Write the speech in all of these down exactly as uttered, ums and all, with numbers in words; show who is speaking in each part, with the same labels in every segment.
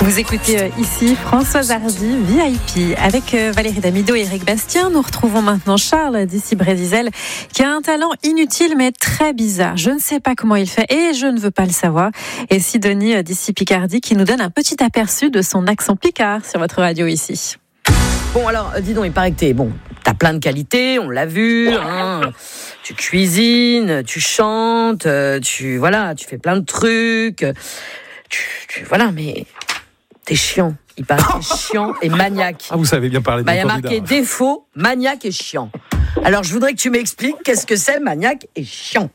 Speaker 1: Vous écoutez euh, ici Françoise Hardy, V I P. Avec euh, Valérie Damido et Eric Bastien, nous retrouvons maintenant Charles d'ici Brésil, qui a un talent inutile mais très bizarre. Je ne sais pas comment il fait et je ne veux pas le savoir. Et Sidonie euh, d'ici Picardie qui nous donne un petit aperçu de son accent picard sur votre radio ici.
Speaker 2: Bon alors, dis donc, il paraît que t'es, bon, t'as plein de qualités, on l'a vu, hein. Tu cuisines, tu chantes, tu, voilà, tu fais plein de trucs. Tu, tu, voilà, mais t'es chiant. Il paraît que t'es chiant et maniaque.
Speaker 3: Ah, vous savez bien parler de
Speaker 2: bah,
Speaker 3: mon
Speaker 2: il y a
Speaker 3: candidat.
Speaker 2: marqué défaut, maniaque et chiant. Alors, je voudrais que tu m'expliques qu'est-ce que c'est maniaque et chiant.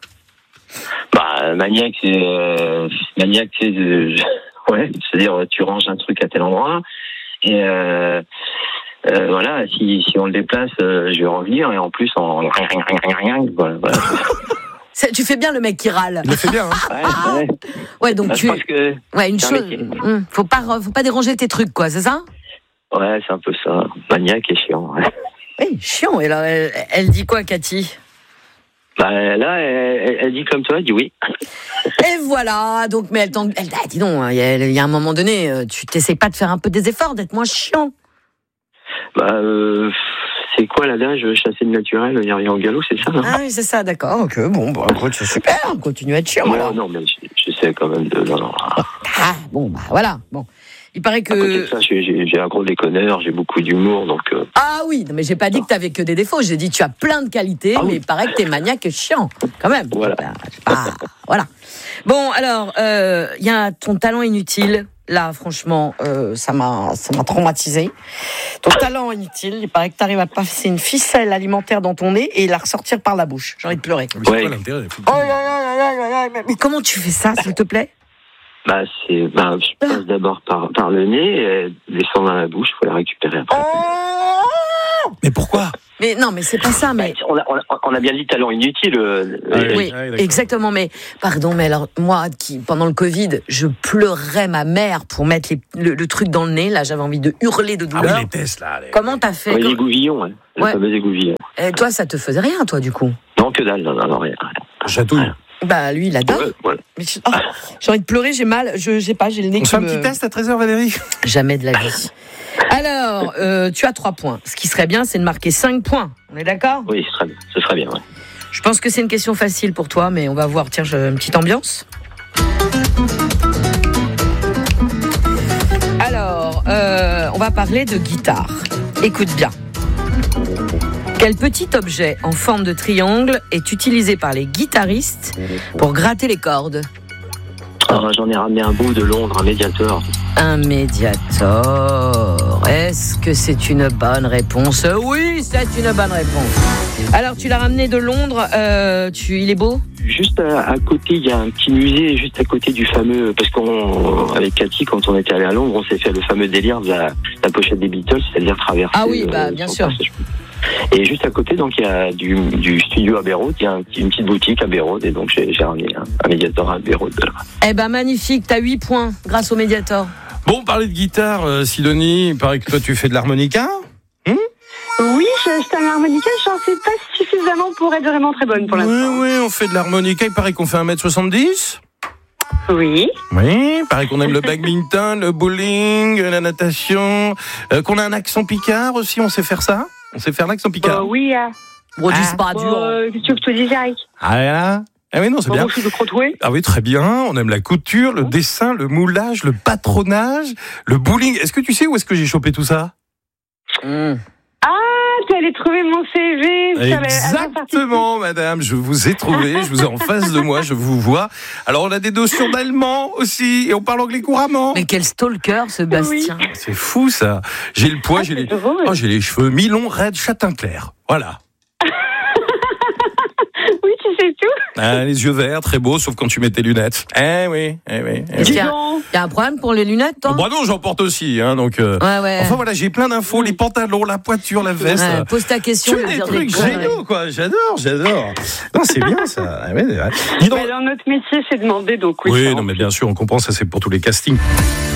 Speaker 4: Bah, maniaque, c'est, euh, maniaque, c'est, euh, ouais, c'est-à-dire, tu ranges un truc à tel endroit, et, euh, euh, voilà, si, si on le déplace, euh, je vais revenir, et en plus, en, voilà, voilà.
Speaker 2: C'est, tu fais bien le mec qui râle.
Speaker 3: Il le fait bien, hein.
Speaker 4: Ouais, ouais.
Speaker 2: Ouais, donc
Speaker 4: Bah,
Speaker 2: tu,
Speaker 4: je pense que
Speaker 2: ouais, une
Speaker 4: c'est un
Speaker 2: chose,
Speaker 4: métier.
Speaker 2: hum, faut pas, faut pas déranger tes trucs, quoi, c'est ça?
Speaker 4: Ouais, c'est un peu ça. Maniaque et chiant. Ouais.
Speaker 2: Oui, chiant. Et là, elle, elle dit quoi, Cathy?
Speaker 4: Bah, là, elle, elle, elle dit comme toi, elle dit oui.
Speaker 2: Et voilà, donc, mais elle t'en, elle, ah, dis donc, il y, a, il y a un moment donné, tu t'essayes pas de faire un peu des efforts, d'être moins chiant.
Speaker 4: Bah, euh, c'est quoi l'adage, chasser le naturel, il n'y a rien au galop, c'est ça, non?
Speaker 2: Ah oui, c'est ça, d'accord, ok, bon, bah, écoute, c'est super, continue à être chiant.
Speaker 4: Non,
Speaker 2: alors.
Speaker 4: non, mais je, je sais quand même de. Non, non.
Speaker 2: Ah, bon, bah, voilà, bon. Il paraît que.
Speaker 4: À côté de ça, j'ai, j'ai, j'ai un gros déconneur, j'ai beaucoup d'humour, donc. Euh...
Speaker 2: Ah oui, non, mais j'ai pas dit que t'avais que des défauts, j'ai dit que tu as plein de qualités,
Speaker 4: Ah oui.
Speaker 2: mais il paraît que t'es maniaque et chiant, quand même.
Speaker 4: Voilà.
Speaker 2: Ah, voilà. Bon, alors, il euh, y a ton talent inutile. Là, franchement, euh, ça m'a, ça m'a traumatisé. Ton talent inutile, il paraît que t'arrives à passer une ficelle alimentaire dans ton nez et la ressortir par la bouche. J'ai envie de pleurer.
Speaker 3: Mais c'est
Speaker 4: Ouais.
Speaker 3: quoi l'intérêt? Faut-
Speaker 2: Oh là là là là là là, mais- mais comment tu fais ça, s'il te plaît?
Speaker 4: Bah, c'est, bah, je passe d'abord par, par le nez, et descend dans la bouche, il faut la récupérer après.
Speaker 2: Oh
Speaker 3: Mais pourquoi?
Speaker 2: Mais non, mais c'est pas ça, mais...
Speaker 4: On a, on, a, on a bien dit talent inutile. Euh,
Speaker 3: Ah
Speaker 4: euh,
Speaker 2: Oui,
Speaker 3: ouais, d'accord.
Speaker 2: exactement, mais pardon, mais alors moi, qui pendant le Covid, je pleurais ma mère pour mettre les- le, le truc dans le nez. Là, j'avais envie de hurler de
Speaker 3: Ah
Speaker 2: douleur.
Speaker 3: oui, les tests, là. les-
Speaker 2: Comment t'as fait?
Speaker 4: ouais,
Speaker 2: Comment-
Speaker 4: l'égouvillon, ouais. Le
Speaker 2: Ouais.
Speaker 4: fameux égouvillon.
Speaker 2: Eh, toi, ça te faisait rien, toi, du coup?
Speaker 4: Non, que dalle, non, non, non, rien.
Speaker 3: Chatouille.
Speaker 2: Bah, lui, il adore.
Speaker 4: Ouais, voilà.
Speaker 2: Mais je- oh, j'ai envie de pleurer, j'ai mal, je sais pas, j'ai le nez
Speaker 3: On
Speaker 2: qui
Speaker 3: fait un
Speaker 2: me...
Speaker 3: petit test à treize heures, Valérie?
Speaker 2: Jamais de la vie. Alors, euh, tu as trois points. Ce qui serait bien, c'est de marquer cinq points. On est d'accord?
Speaker 4: Oui, ce serait bien, ce serait bien, ouais.
Speaker 2: Je pense que c'est une question facile pour toi, mais on va voir. Tiens, j'ai une petite ambiance. Alors, euh, on va parler de guitare. Écoute bien. Quel petit objet en forme de triangle est utilisé par les guitaristes pour gratter les cordes?
Speaker 4: Alors, j'en ai ramené un bout de Londres, un médiator.
Speaker 2: Un médiator. Est-ce que c'est une bonne réponse? Oui, c'est une bonne réponse. Alors, tu l'as ramené de Londres. Euh, tu, il est beau?
Speaker 4: Juste à, à côté, il y a un petit musée, juste à côté du fameux... Parce qu'on, avec Cathy, quand on était allé à Londres, on s'est fait le fameux délire de la, la pochette des Beatles, c'est-à-dire traverser...
Speaker 2: Ah oui, bah,
Speaker 4: euh,
Speaker 2: bien
Speaker 4: son
Speaker 2: sûr.
Speaker 4: passage. Et juste à côté, donc, il y a du, du studio Abbey Road, il y a un, une petite boutique Abbey Road, et donc j'ai, j'ai ramené un, un médiator à Abbey Road.
Speaker 2: Eh ben, magnifique. T'as huit points grâce au médiator.
Speaker 3: Bon, parler de guitare, euh, Sidonie, il paraît que toi, tu fais de l'harmonica?
Speaker 5: Oui, j'achète un harmonica, j'en sais pas suffisamment pour être vraiment très bonne pour
Speaker 3: Oui,
Speaker 5: l'instant.
Speaker 3: oui, on fait de l'harmonica. Il paraît qu'on fait un mètre soixante-dix.
Speaker 5: Oui.
Speaker 3: Oui, il paraît qu'on aime le badminton, le bowling, la natation, euh, qu'on a un accent picard aussi, on sait faire ça? On sait faire l'accent picard?
Speaker 5: Bah oui. Euh,
Speaker 2: Bon, dis
Speaker 3: Ah.
Speaker 2: pas
Speaker 5: bon,
Speaker 2: dur.
Speaker 5: euh, qu'est-ce que tu veux que je te dise, Eric?
Speaker 3: Ah là. Ah oui, non, c'est
Speaker 5: Bon,
Speaker 3: bien.
Speaker 5: moi, je suis de Crottoué.
Speaker 3: Ah oui, très bien. On aime la couture, le dessin, le moulage, le patronage, le bowling. Est-ce que tu sais où est-ce que j'ai chopé tout ça?
Speaker 2: Mmh.
Speaker 5: Ah, tu allais trouver mon C V. sur la-
Speaker 3: Exactement, madame. Je vous ai trouvé. Je vous ai en face de moi. Je vous vois. Alors, on a des notions d'allemand aussi. Et on parle anglais couramment.
Speaker 2: Mais quel stalker, ce Bastien.
Speaker 3: C'est fou, ça. J'ai le poids, j'ai les,
Speaker 5: c'est drôle.
Speaker 3: oh, j'ai les cheveux mi-longs, raides, châtain clair. Voilà.
Speaker 5: Oui, tu sais tout.
Speaker 3: Ah, les yeux verts, très beaux, sauf quand tu mets tes lunettes. Eh oui, eh oui. Eh
Speaker 2: Est-ce
Speaker 3: oui.
Speaker 2: qu'il y a,
Speaker 5: donc.
Speaker 2: il y a un problème pour les lunettes, toi?
Speaker 3: Bon, bah non, j'en porte aussi, hein, donc. euh,
Speaker 2: Ouais, ouais.
Speaker 3: Enfin voilà, j'ai plein d'infos, les pantalons, la poiture, la veste.
Speaker 2: Ouais, pose ta question.
Speaker 3: Tu
Speaker 2: je
Speaker 3: fais
Speaker 2: vais
Speaker 3: des
Speaker 2: dire
Speaker 3: trucs
Speaker 2: conneries.
Speaker 3: géniaux, quoi. J'adore, j'adore. Non, c'est bien, ça. Ah ouais, ouais. Dis donc-
Speaker 5: Bah, dans notre métier, c'est demandé, donc oui.
Speaker 3: Oui,
Speaker 5: ça
Speaker 3: non, mais bien sûr, on comprend, ça, c'est pour tous les castings.